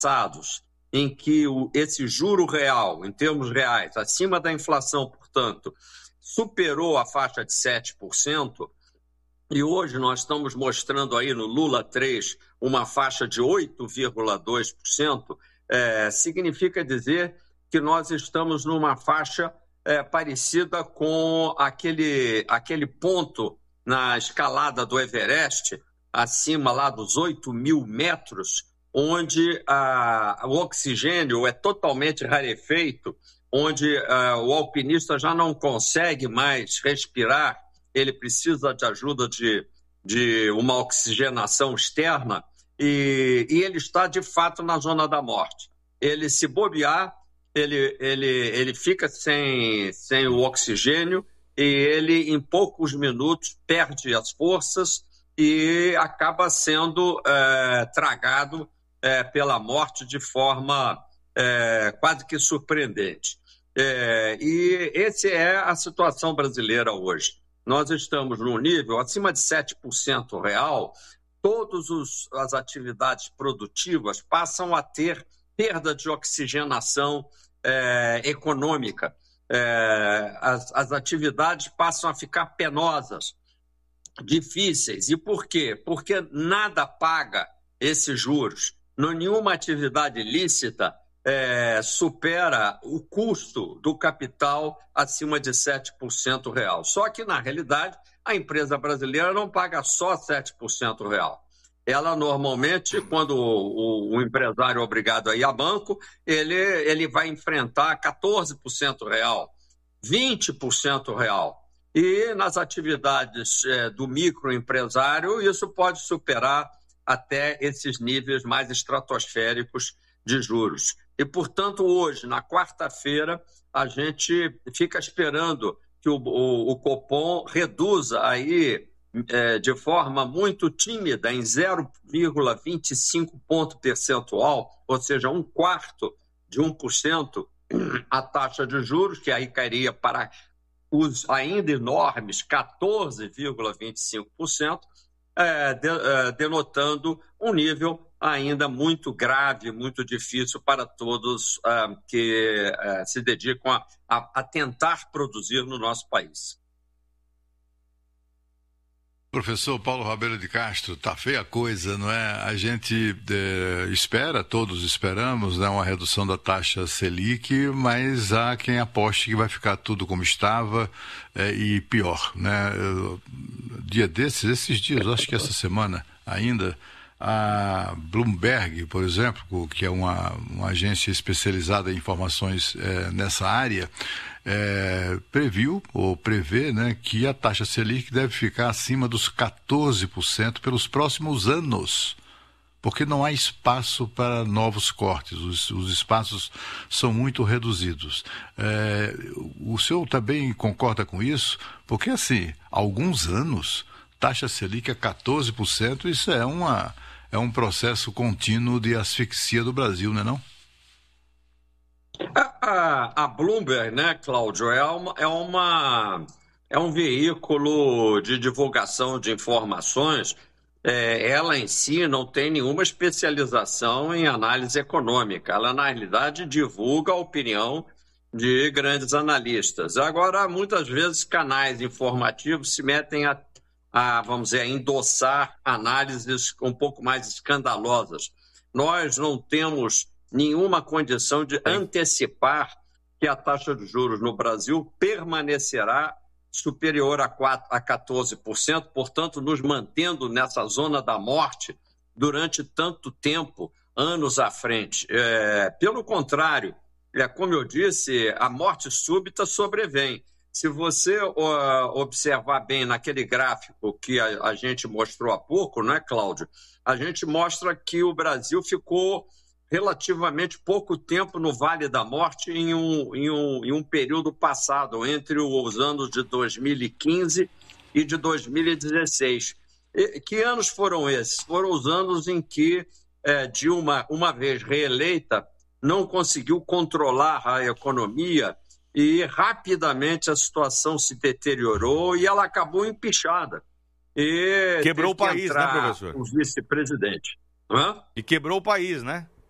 passados, em que esse juro real, em termos reais, acima da inflação, portanto, superou a faixa de 7%, e hoje nós estamos mostrando aí no Lula 3 uma faixa de 8,2%, significa dizer que nós estamos numa faixa parecida com aquele ponto na escalada do Everest, acima lá dos 8.000 metros, onde o oxigênio é totalmente rarefeito, onde o alpinista já não consegue mais respirar, ele precisa de ajuda de uma oxigenação externa, e ele está, de fato, na zona da morte. Ele, se bobear, ele fica sem o oxigênio e ele, em poucos minutos, perde as forças e acaba sendo tragado pela morte de forma quase que surpreendente. E essa é a situação brasileira hoje. Nós estamos num nível acima de 7% real, todas as atividades produtivas passam a ter perda de oxigenação econômica. As atividades passam a ficar penosas, difíceis. E por quê? Porque nada paga esses juros. Nenhuma atividade ilícita supera o custo do capital acima de 7% real. Só que, na realidade, a empresa brasileira não paga só 7% real. Ela, normalmente, quando o empresário é obrigado a ir a banco, ele vai enfrentar 14% real, 20% real. E nas atividades do microempresário, isso pode superar até esses níveis mais estratosféricos de juros. E, portanto, hoje, na quarta-feira, a gente fica esperando que o Copom reduza aí, de forma muito tímida, em 0,25 ponto percentual, ou seja, 1/4%, a taxa de juros, que aí cairia para os ainda enormes 14,25%, denotando um nível ainda muito grave, muito difícil para todos que se dedicam a tentar produzir no nosso país. Professor Paulo Rabelo de Castro, tá feia a coisa, não é? A gente espera, todos esperamos, né, uma redução da taxa Selic, mas há quem aposte que vai ficar tudo como estava e pior, né? Esses dias, acho que essa semana ainda, a Bloomberg, por exemplo, que é uma agência especializada em informações nessa área, previu ou prevê, né, que a taxa Selic deve ficar acima dos 14% pelos próximos anos, porque não há espaço para novos cortes, os espaços são muito reduzidos. O senhor também concorda com isso? Porque, assim, há alguns anos, taxa Selic a 14%, isso é um processo contínuo de asfixia do Brasil, não é não? A Bloomberg, né, Cláudio, é um veículo de divulgação de informações. Ela em si não tem nenhuma especialização em análise econômica. Ela, na realidade, divulga a opinião de grandes analistas. Agora, muitas vezes, canais informativos se metem vamos dizer, a endossar análises um pouco mais escandalosas. Nós não temos nenhuma condição de antecipar que a taxa de juros no Brasil permanecerá superior a 14%, portanto, nos mantendo nessa zona da morte durante tanto tempo, anos à frente. Pelo contrário, como eu disse, a morte súbita sobrevém. Se você observar bem naquele gráfico que a gente mostrou há pouco, não é, Cláudio? A gente mostra que o Brasil ficou relativamente pouco tempo no Vale da Morte em um período passado, entre os anos de 2015 e de 2016. Que anos foram esses? Foram os anos em que Dilma, uma vez reeleita, não conseguiu controlar a economia e rapidamente a situação se deteriorou e ela acabou empichada. Quebrou o país, né, professor? O vice-presidente. E quebrou o país, né?